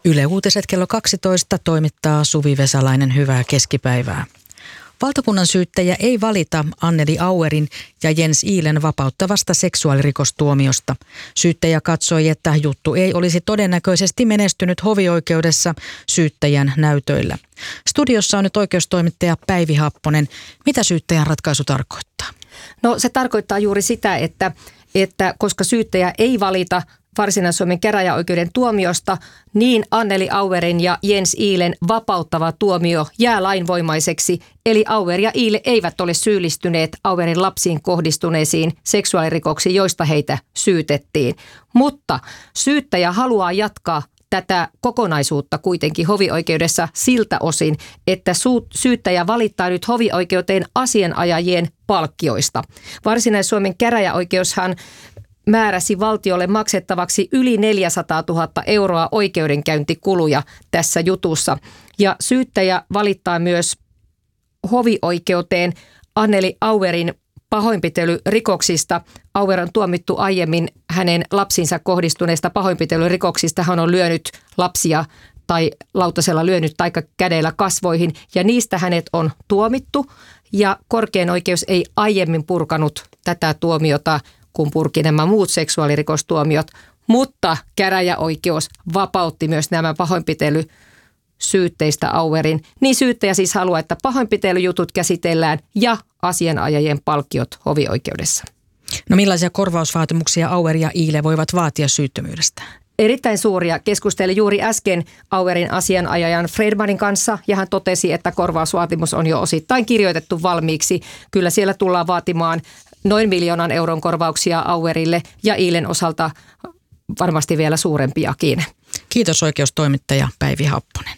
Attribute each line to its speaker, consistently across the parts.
Speaker 1: Yle Uutiset kello 12 toimittaa Suvi Vesalainen. Hyvää keskipäivää. Valtakunnan syyttäjä ei valita Anneli Auerin ja Jens Ihlen vapauttavasta seksuaalirikostuomiosta. Syyttäjä katsoi, että juttu ei olisi todennäköisesti menestynyt hovioikeudessa syyttäjän näytöillä. Studiossa on nyt oikeustoimittaja Päivi Happonen. Mitä syyttäjän ratkaisu tarkoittaa?
Speaker 2: No se tarkoittaa juuri sitä, että koska syyttäjä ei valita Varsinais-Suomen käräjäoikeuden tuomiosta, niin Anneli Auerin ja Jens Ihlen vapauttava tuomio jää lainvoimaiseksi. Eli Auer ja Ihle eivät ole syyllistyneet Auerin lapsiin kohdistuneisiin seksuaalirikoksiin, joista heitä syytettiin. Mutta syyttäjä haluaa jatkaa tätä kokonaisuutta kuitenkin hovioikeudessa siltä osin, että syyttäjä valittaa nyt hovioikeuteen asianajajien palkkioista. Varsinais-Suomen käräjäoikeushan määräsi valtiolle maksettavaksi yli 400 000 euroa oikeudenkäyntikuluja tässä jutussa. Ja syyttäjä valittaa myös hovioikeuteen Anneli Auerin pahoinpitelyrikoksista. Auer on tuomittu aiemmin hänen lapsinsa kohdistuneista pahoinpitelyrikoksista. Hän on lyönyt lapsia tai lautasella lyönyt tai kädellä kasvoihin ja niistä hänet on tuomittu. Ja korkein oikeus ei aiemmin purkanut tätä tuomiota, kun purki nämä muut seksuaalirikostuomiot, mutta käräjäoikeus vapautti myös nämä pahoinpitelysyytteistä Auerin. Niin syyttäjä siis haluaa, että pahoinpitelyjutut käsitellään ja asianajajien palkkiot hovioikeudessa.
Speaker 1: No millaisia korvausvaatimuksia Auer ja Ihle voivat vaatia syyttömyydestä?
Speaker 2: Erittäin suuria. Keskustelin juuri äsken Auerin asianajajan Fredmanin kanssa ja hän totesi, että korvausvaatimus on jo osittain kirjoitettu valmiiksi. Kyllä siellä tullaan vaatimaan noin 1 miljoonan euron korvauksia Auerille ja Ihlen osalta varmasti vielä suurempiakin.
Speaker 1: Kiitos oikeustoimittaja Päivi Happonen.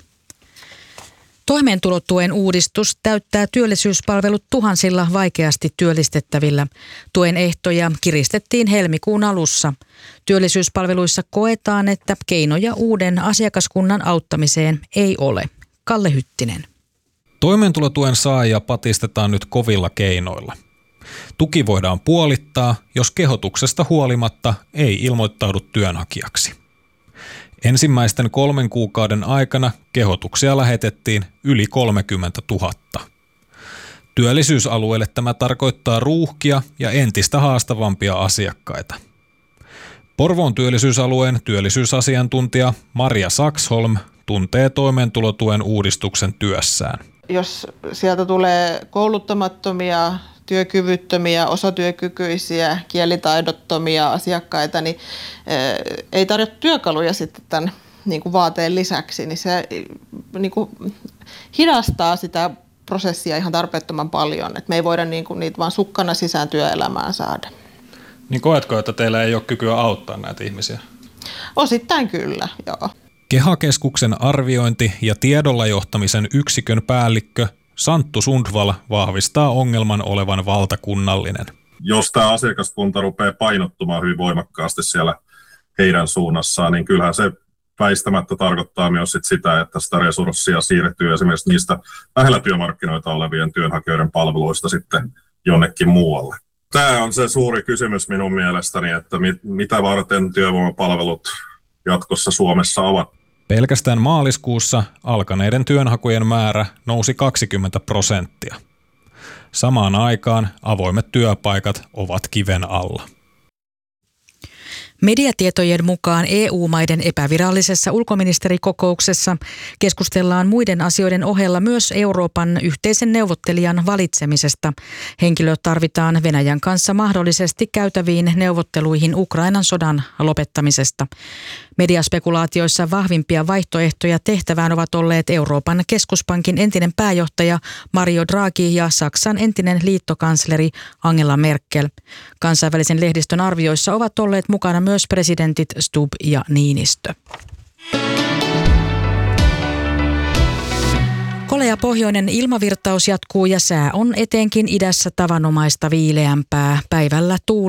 Speaker 1: Toimeentulotuen uudistus täyttää työllisyyspalvelut tuhansilla vaikeasti työllistettävillä. Tuen ehtoja kiristettiin helmikuun alussa. Työllisyyspalveluissa koetaan, että keinoja uuden asiakaskunnan auttamiseen ei ole. Kalle Hyttinen.
Speaker 3: Toimeentulotuen saajia patistetaan nyt kovilla keinoilla. Tuki voidaan puolittaa, jos kehotuksesta huolimatta ei ilmoittaudu työnhakijaksi. Ensimmäisten 3 kuukauden aikana kehotuksia lähetettiin yli 30 000. Työllisyysalueelle tämä tarkoittaa ruuhkia ja entistä haastavampia asiakkaita. Porvoon työllisyysalueen työllisyysasiantuntija Maria Saxholm tuntee toimeentulotuen uudistuksen työssään.
Speaker 4: Jos sieltä tulee kouluttamattomia, työkyvyttömiä, osatyökykyisiä, kielitaidottomia asiakkaita, niin ei tarjota työkaluja sitten tämän niin kuin vaateen lisäksi, niin se niin kuin hidastaa sitä prosessia ihan tarpeettoman paljon, että me ei voida niin kuin niitä vaan sukkana sisään työelämään saada.
Speaker 3: Niin koetko, että teillä ei ole kykyä auttaa näitä ihmisiä?
Speaker 4: Osittain kyllä, joo.
Speaker 3: KEHA-keskuksen arviointi- ja tiedolla johtamisen yksikön päällikkö Santtu Sundvall vahvistaa ongelman olevan valtakunnallinen.
Speaker 5: Jos tämä asiakaskunta rupeaa painottumaan hyvin voimakkaasti siellä heidän suunnassaan, niin kyllähän se väistämättä tarkoittaa myös sitä, että sitä resurssia siirtyy esimerkiksi niistä lähellä työmarkkinoita olevien työnhakijoiden palveluista sitten jonnekin muualle. Tämä on se suuri kysymys minun mielestäni, että mitä varten työvoimapalvelut jatkossa Suomessa ovat.
Speaker 3: Pelkästään maaliskuussa alkaneiden työnhakujen määrä nousi 20%. Samaan aikaan avoimet työpaikat ovat kiven alla.
Speaker 1: Mediatietojen mukaan EU-maiden epävirallisessa ulkoministerikokouksessa keskustellaan muiden asioiden ohella myös Euroopan yhteisen neuvottelijan valitsemisesta. Henkilö tarvitaan Venäjän kanssa mahdollisesti käytäviin neuvotteluihin Ukrainan sodan lopettamisesta. Mediaspekulaatioissa vahvimpia vaihtoehtoja tehtävään ovat olleet Euroopan keskuspankin entinen pääjohtaja Mario Draghi ja Saksan entinen liittokansleri Angela Merkel. Kansainvälisen lehdistön arvioissa ovat olleet mukana myös presidentit Stubb ja Niinistö. Kolea pohjoinen ilmavirtaus jatkuu ja sää on etenkin idässä tavanomaista viileämpää. Päivällä tuuli